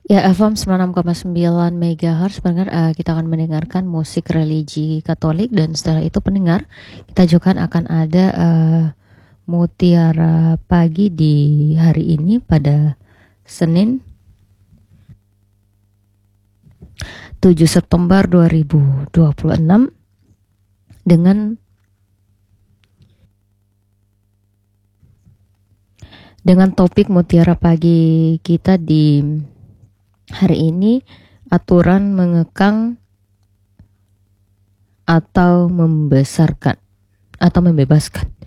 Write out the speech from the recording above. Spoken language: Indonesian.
Ya, FM 96,9 MHz pendengar, kita akan mendengarkan musik religi Katolik dan setelah itu pendengar kita juga akan ada Mutiara Pagi di hari ini pada Senin 7 September 2026 dengan topik Mutiara Pagi kita di hari ini, aturan mengekang atau membesarkan atau membebaskan.